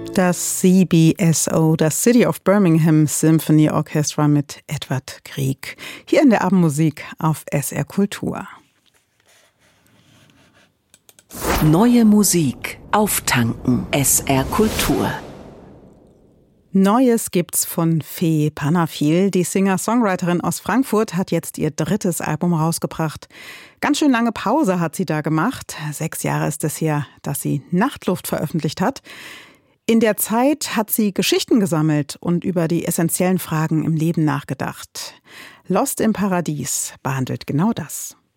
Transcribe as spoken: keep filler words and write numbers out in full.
Das C B S O, das City of Birmingham Symphony Orchestra mit Edward Grieg. Hier in der Abendmusik auf S R Kultur. Neue Musik auftanken. S R Kultur. Neues gibt's von Fee Panafil. Die Singer-Songwriterin aus Frankfurt hat jetzt ihr drittes Album rausgebracht. Ganz schön lange Pause hat sie da gemacht. Sechs Jahre ist es her, dass sie Nachtluft veröffentlicht hat. In der Zeit hat sie Geschichten gesammelt und über die essentiellen Fragen im Leben nachgedacht. Lost im Paradies behandelt genau das.